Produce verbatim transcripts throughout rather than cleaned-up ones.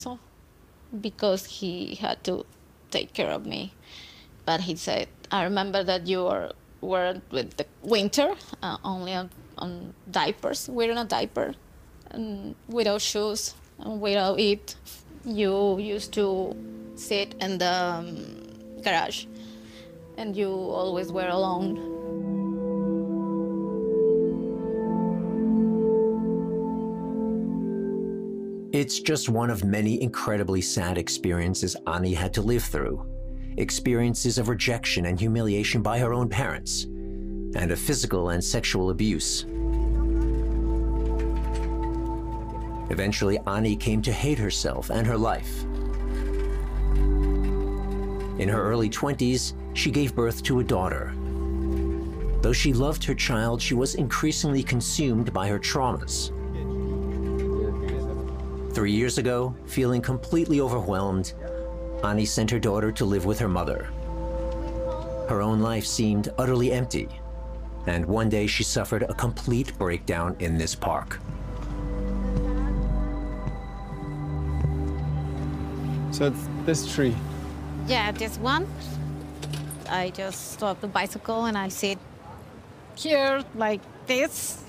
So, because he had to take care of me. But he said, I remember that you were, were with the winter, uh, only on, on diapers, wearing a diaper, and without shoes, and without eat. You used to sit in the um, garage, and you always were alone. It's just one of many incredibly sad experiences Ani had to live through. Experiences of rejection and humiliation by her own parents, and of physical and sexual abuse. Eventually, Ani came to hate herself and her life. In her early twenties, she gave birth to a daughter. Though she loved her child, she was increasingly consumed by her traumas. Three years ago, feeling completely overwhelmed, Ani sent her daughter to live with her mother. Her own life seemed utterly empty, and one day she suffered a complete breakdown in this park. So it's this tree? Yeah, this one. I just stop the bicycle and I sit here like this.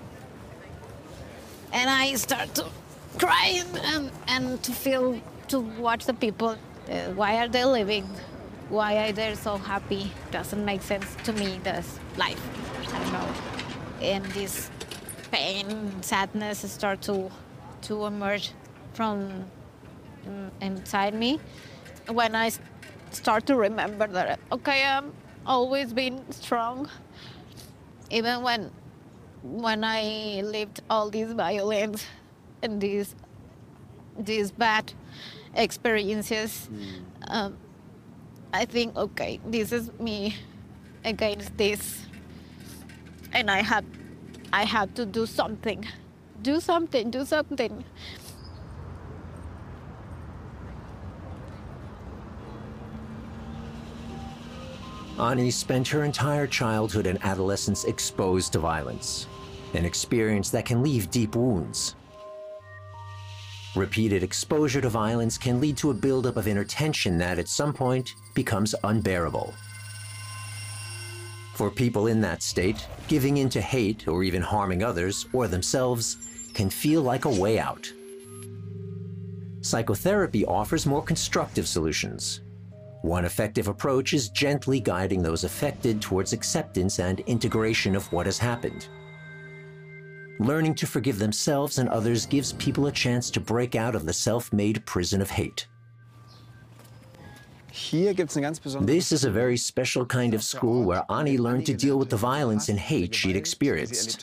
And I start to cry and, and to feel, to watch the people. Uh, why are they living? Why are they so happy? Doesn't make sense to me, this life. I don't know. And this pain, sadness start to, to emerge from um, inside me. When I start to remember that, okay, I'm always been strong. Even when, when I lived all these violence and these, these bad experiences, mm. um, I think, okay, this is me against this. And I have, I have to do something. Do something, do something. Ani spent her entire childhood and adolescence exposed to violence, an experience that can leave deep wounds. Repeated exposure to violence can lead to a buildup of inner tension that at some point becomes unbearable. For people in that state, giving in to hate or even harming others or themselves can feel like a way out. Psychotherapy offers more constructive solutions. One effective approach is gently guiding those affected towards acceptance and integration of what has happened. Learning to forgive themselves and others gives people a chance to break out of the self-made prison of hate. This is a very special kind of school where Ani learned to deal with the violence and hate she'd experienced.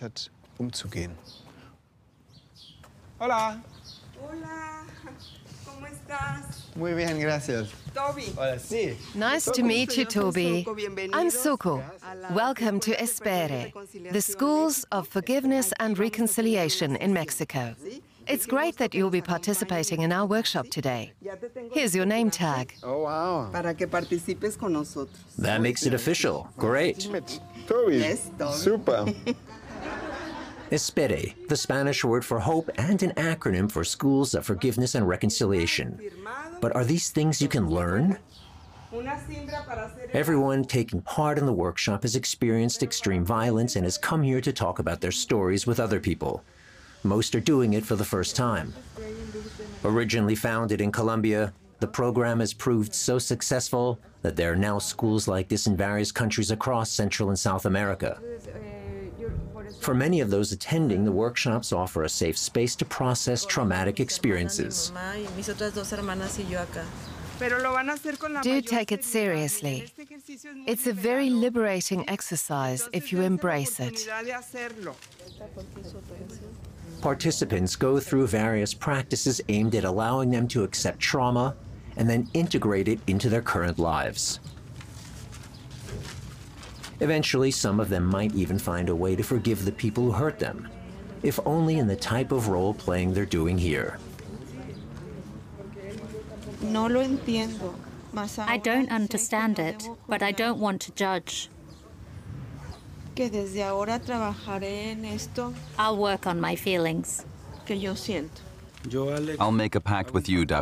Hola. Hola. ¿Cómo estás? Muy bien, gracias. Toby. Hola, sí. Nice to meet you, Toby. I'm Suko. Welcome to Espere, the Schools of Forgiveness and Reconciliation in Mexico. It's great that you'll be participating in our workshop today. Here's your name tag. Oh, wow. Para que participes con nosotros. That makes it official. Great. Toby. Yes, Toby. Super. Espere, the Spanish word for hope and an acronym for Schools of Forgiveness and Reconciliation. But are these things you can learn? Everyone taking part in the workshop has experienced extreme violence and has come here to talk about their stories with other people. Most are doing it for the first time. Originally founded in Colombia, the program has proved so successful that there are now schools like this in various countries across Central and South America. For many of those attending, the workshops offer a safe space to process traumatic experiences. Do take it seriously. It's a very liberating exercise if you embrace it. Participants go through various practices aimed at allowing them to accept trauma and then integrate it into their current lives. Eventually, some of them might even find a way to forgive the people who hurt them, if only in the type of role-playing they're doing here. I don't understand it, but I don't want to judge. I'll work on my feelings. I'll make a pact with you, David.